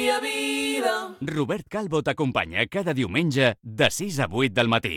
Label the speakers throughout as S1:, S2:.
S1: mia vida.
S2: Robert Calvo t'acompanya cada diumenge de 6 a 8 del matí.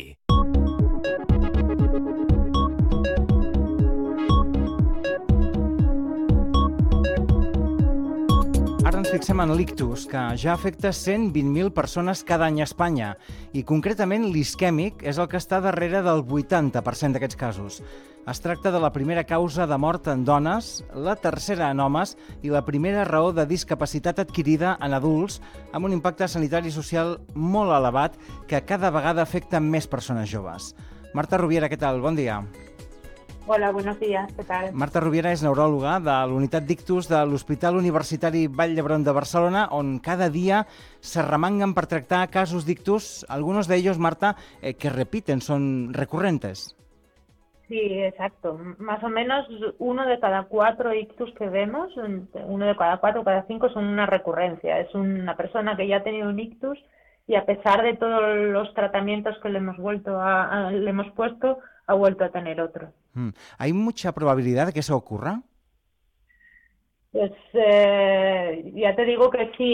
S3: Ara ens fixem en l'ictus, que ja afecta 120.000 persones cada any a Espanya, i concretament l'isquèmic és el que està darrere del 80% d'aquests casos. Es tracta de la primera causa de mort en dones, la tercera en homes i la primera raó de discapacitat adquirida en adults, amb un impacte sanitari i social molt elevat que cada vegada afecta més persones joves. Marta Rubiera, què tal? Bon dia.
S4: Hola, buenos días, ¿qué tal?
S3: Marta Rubiera és neuròloga de l'unitat d'ictus de l'Hospital Universitari Vall d'Hebron de Barcelona, on cada dia se remanguen per tractar casos d'ictus, algunos de ellos, Marta, que repiten, son recurrentes.
S4: Sí, exacto. Más o menos 1 de cada 4 ictus que vemos, 1 de cada 4 o cada 5 son una recurrencia. Es una persona que ya ha tenido un ictus y a pesar de todos los tratamientos que le hemos puesto, ha vuelto a tener otro.
S3: ¿Hay mucha probabilidad de que eso ocurra?
S4: Pues ya te digo que sí,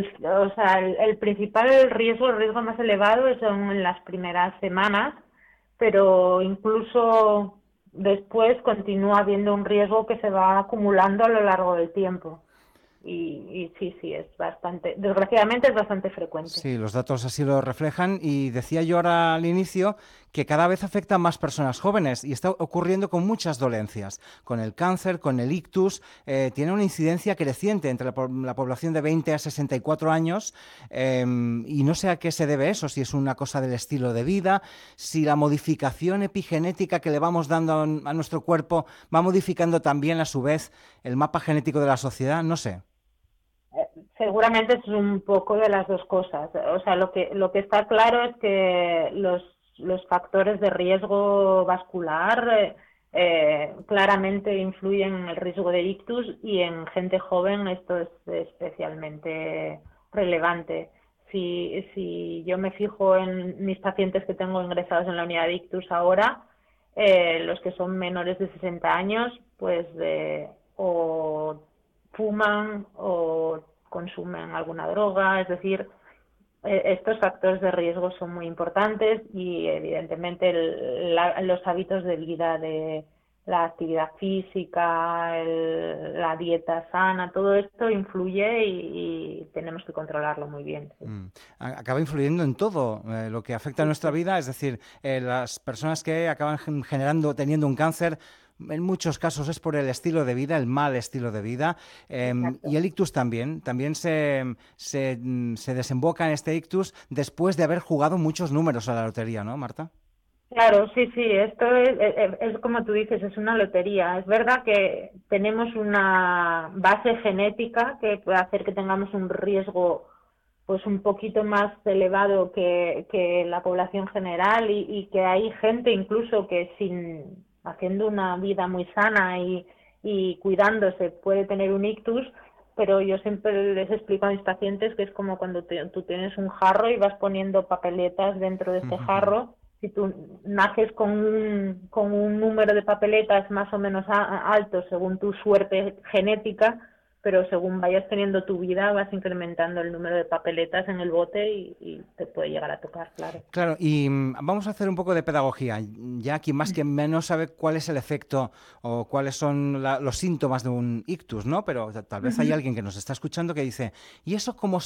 S4: el principal riesgo, el riesgo más elevado son en las primeras semanas, pero incluso después continúa habiendo un riesgo que se va acumulando a lo largo del tiempo. Y sí, desgraciadamente es bastante frecuente.
S3: Sí, los datos así lo reflejan y decía yo ahora al inicio que cada vez afecta a más personas jóvenes y está ocurriendo con muchas dolencias. Con el cáncer, con el ictus, tiene una incidencia creciente entre la población de 20 a 64 años y no sé a qué se debe eso, si es una cosa del estilo de vida, si la modificación epigenética que le vamos dando a nuestro cuerpo va modificando también a su vez el mapa genético de la sociedad, no sé.
S4: Seguramente es un poco de las dos cosas. O sea, lo que está claro es que los factores de riesgo vascular claramente influyen en el riesgo de ictus y en gente joven esto es especialmente relevante. Si yo me fijo en mis pacientes que tengo ingresados en la unidad de ictus ahora, los que son menores de 60 años, pues o fuman o consumen alguna droga, es decir, estos factores de riesgo son muy importantes y evidentemente los hábitos de vida, de la actividad física, la dieta sana, todo esto influye y tenemos que controlarlo muy bien. Sí.
S3: Acaba influyendo en todo lo que afecta a nuestra vida, es decir, las personas que acaban teniendo un cáncer, en muchos casos es por el estilo de vida, el mal estilo de vida, y el ictus también se desemboca en este ictus después de haber jugado muchos números a la lotería, ¿no, Marta?
S4: Claro, sí, esto es como tú dices, es una lotería. Es verdad que tenemos una base genética que puede hacer que tengamos un riesgo pues un poquito más elevado que la población general y que hay gente incluso que haciendo una vida muy sana y cuidándose puede tener un ictus, pero yo siempre les explico a mis pacientes que es como cuando tú tienes un jarro y vas poniendo papeletas dentro de este jarro. Si tú naces con un número de papeletas más o menos alto según tu suerte genética, pero según vayas teniendo tu vida vas incrementando el número de papeletas en el bote y te puede llegar a tocar, claro.
S3: Claro, y vamos a hacer un poco de pedagogía. Ya quien más que menos sabe cuál es el efecto o cuáles son los síntomas de un ictus, ¿no? Pero tal vez hay alguien que nos está escuchando que dice, ¿y eso cómo